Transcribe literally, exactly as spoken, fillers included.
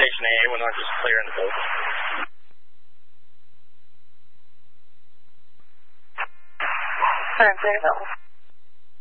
Station A, one North is clear in the building. Clear in Clearville.